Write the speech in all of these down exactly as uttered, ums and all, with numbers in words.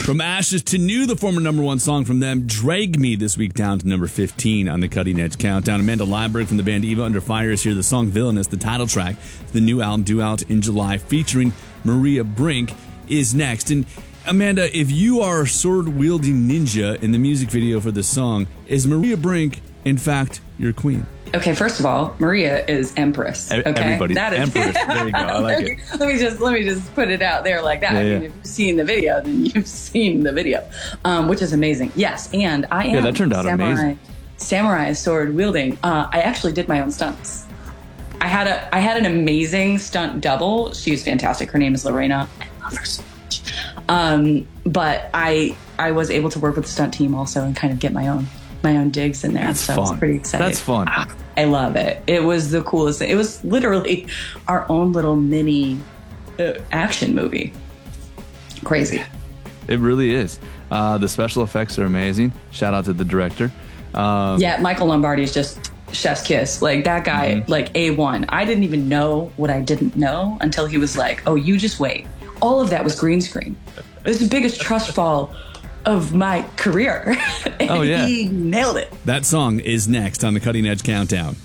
From Ashes to New, the former number one song from them, Drag Me, this week down to number fifteen on the Cutting Edge Countdown. Amanda Liebberg from the band Eva Under Fire is here. The song Villainous, the title track, the new album due out in July, featuring Maria Brink, is next. And Amanda, if you are a sword-wielding ninja in the music video for this song, is Maria Brink, in fact, your queen? Okay, first of all, Maria is Empress. Okay? Everybody's that is, Empress. There you go. I like it. Let me just let me just put it out there like that. Yeah, I mean, yeah. if you've seen the video, then you've seen the video, um, which is amazing. Yes, and I am Yeah, that turned out samurai, amazing. Samurai sword wielding. Uh, I actually did my own stunts. I had a I had an amazing stunt double. She's fantastic. Her name is Lorena. I love her so much. Um, but I I was able to work with the stunt team also and kind of get my own my own digs in there. That's so fun. I was pretty excited. That's fun. I love it. It was the coolest thing. It was literally our own little mini uh, action movie. Crazy. It really is. Uh, the special effects are amazing. Shout out to the director. Um, Yeah, Michael Lombardi is just chef's kiss. Like that guy, Mm-hmm. like A one. I didn't even know what I didn't know until he was like, oh, you just wait. All of that was green screen. It was the biggest trust fall of my career. And Oh, yeah. he nailed it. That song is next on the Cutting Edge Countdown.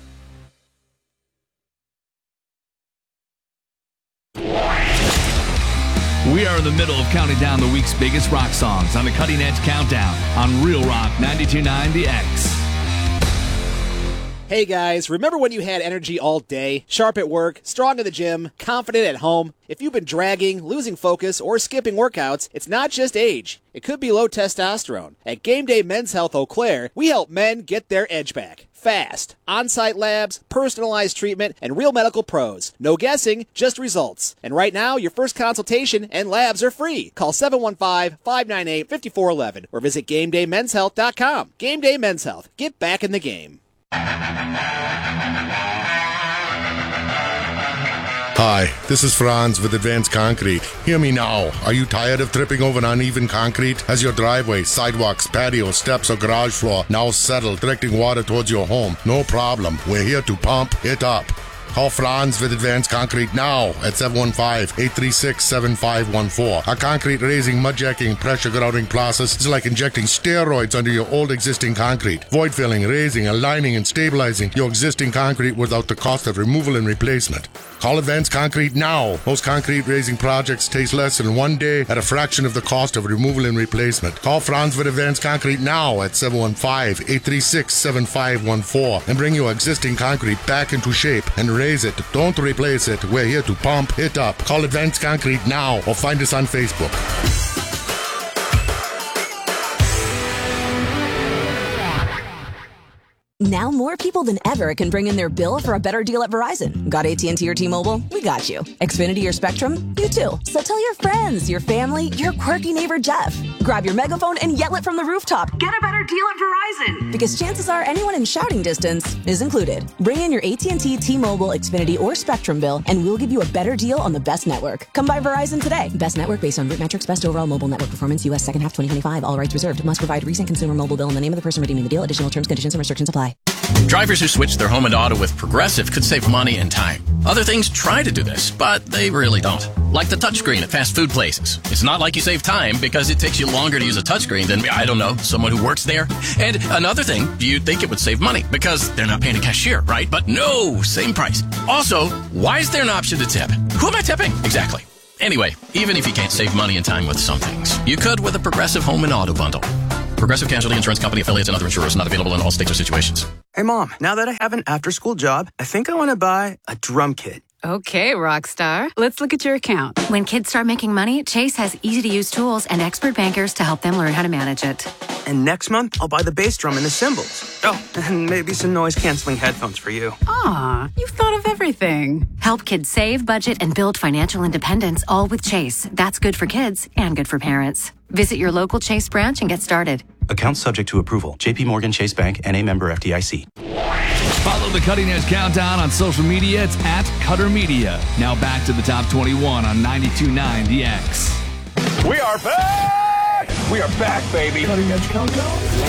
We are in the middle of counting down the week's biggest rock songs on the Cutting Edge Countdown on Real Rock ninety-two point nine The X. Hey guys, remember when you had energy all day? Sharp at work, strong in the gym, confident at home? If you've been dragging, losing focus, or skipping workouts, it's not just age. It could be low testosterone. At Game Day Men's Health Eau Claire, we help men get their edge back. Fast. On-site labs, personalized treatment, and real medical pros. No guessing, just results. And right now, your first consultation and labs are free. Call seven one five, five nine eight, five four one one or visit game day men's health dot com. Game Day Men's Health. Get back in the game. Hi, this is Franz with Advanced Concrete. Hear me now. Are you tired of tripping over uneven concrete? Has your driveway, sidewalks, patio, steps, or garage floor now settled, directing water towards your home? No problem. We're here to pump it up. Call Franz with Advanced Concrete now at seven one five, eight three six, seven five one four. Our concrete raising, mud jacking, pressure grouting process is like injecting steroids under your old existing concrete. Void filling, raising, aligning, and stabilizing your existing concrete without the cost of removal and replacement. Call Advanced Concrete now. Most concrete raising projects take less than one day at a fraction of the cost of removal and replacement. Call Franz with Advanced Concrete now at seven one five, eight three six, seven five one four and bring your existing concrete back into shape and raise it. Don't replace it. We're here to pump it up. Call Advanced Concrete now or find us on Facebook. Now more people than ever can bring in their bill for a better deal at Verizon. Got A T and T or T-Mobile? We got you. Xfinity or Spectrum? You too. So tell your friends, your family, your quirky neighbor Jeff. Grab your megaphone and yell it from the rooftop. Get a better deal at Verizon. Because chances are anyone in shouting distance is included. Bring in your A T and T, T-Mobile, Xfinity, or Spectrum bill and we'll give you a better deal on the best network. Come by Verizon today. Best network based on root metrics, best overall mobile network performance, U S second half twenty twenty-five. All rights reserved. Must provide recent consumer mobile bill and the name of the person redeeming the deal. Additional terms, conditions, and restrictions apply. Drivers who switch their home and auto with Progressive could save money and time. Other things try to do this, but they really don't. Like the touchscreen at fast food places. It's not like you save time because it takes you longer to use a touchscreen than, I don't know, someone who works there. And another thing, you'd think it would save money because they're not paying a cashier, right? But no, same price. Also, why is there an option to tip? Who am I tipping? Exactly. Anyway, even if you can't save money and time with some things, you could with a Progressive home and auto bundle. Progressive Casualty Insurance Company affiliates and other insurers not available in all states or situations. Hey, Mom, now that I have an after-school job, I think I want to buy a drum kit. Okay, Rockstar. Let's look at your account. When kids start making money, Chase has easy-to-use tools and expert bankers to help them learn how to manage it. And next month, I'll buy the bass drum and the cymbals. Oh, and maybe some noise-canceling headphones for you. Aw, you've thought of everything. Help kids save, budget, and build financial independence, all with Chase. That's good for kids and good for parents. Visit your local Chase branch and get started. Account subject to approval. J P Morgan Chase Bank, N A member F D I C. Follow the Cutting Edge Countdown on social media. It's at Cutter Media. Now back to the top twenty-one on ninety-two point nine The X. We are back! We are back, baby. Cutting Edge Countdown.